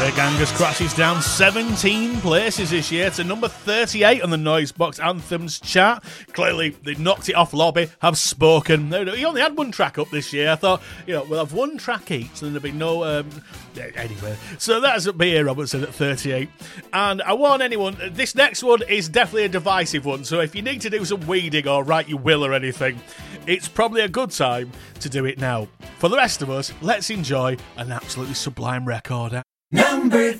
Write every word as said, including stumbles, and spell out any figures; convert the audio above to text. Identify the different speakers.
Speaker 1: Big Angus crashes down seventeen places this year to number thirty-eight on the Noisebox Anthems chart. Clearly, they knocked it off. Lobby have spoken. No, no, he only had one track up this year. I thought, you know, we'll have one track each, and there'll be no. Um, anyway, so that's B A Robertson at thirty-eight. And I warn anyone, this next one is definitely a divisive one. So if you need to do some weeding or write your will or anything, it's probably a good time to do it now. For the rest of us, let's enjoy an absolutely sublime record.
Speaker 2: Number